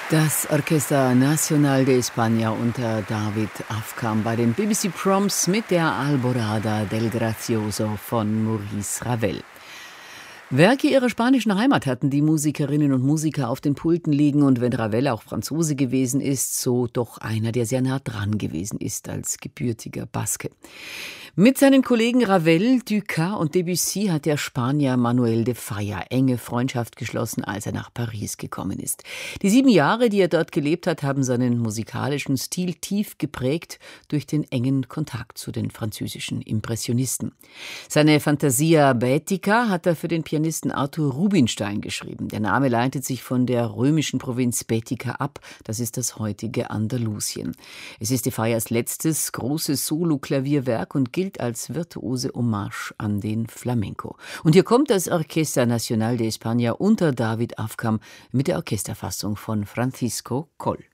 Das Orquesta Nacional de España unter David Afkham bei den BBC Proms mit der Alborada del Gracioso von Maurice Ravel. Werke ihrer spanischen Heimat hatten die Musikerinnen und Musiker auf den Pulten liegen, und wenn Ravel auch Franzose gewesen ist, so doch einer, der sehr nah dran gewesen ist als gebürtiger Baske. Mit seinen Kollegen Ravel, Dukas und Debussy hat der Spanier Manuel de Falla enge Freundschaft geschlossen, als er nach Paris gekommen ist. Die 7 Jahre, die er dort gelebt hat, haben seinen musikalischen Stil tief geprägt durch den engen Kontakt zu den französischen Impressionisten. Seine Fantasia Baetica hat er für den Pianisten Arthur Rubinstein geschrieben. Der Name leitet sich von der römischen Provinz Baetica ab. Das ist das heutige Andalusien. Es ist de Fallas letztes großes Solo-Klavierwerk und gilt als virtuose Hommage an den Flamenco. Und hier kommt das Orquesta Nacional de España unter David Afkham mit der Orchesterfassung von Francisco Coll.